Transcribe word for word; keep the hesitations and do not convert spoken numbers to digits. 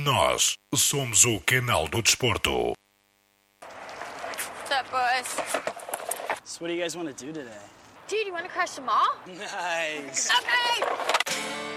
Nós somos o canal do desporto. What's up, boys? So what do you guys want to do today? Dude, you want to crush them all? Nice. Okay!